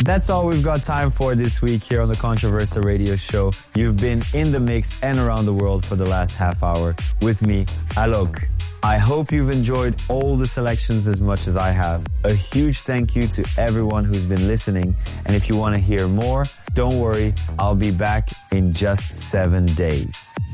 That's all we've got time for this week here on the Controversa Radio Show. You've been in the mix and around the world for the last half hour with me, Alok. I hope you've enjoyed all the selections as much as I have. A huge thank you to everyone who's been listening. And if you want to hear more, don't worry, I'll be back in just 7 days.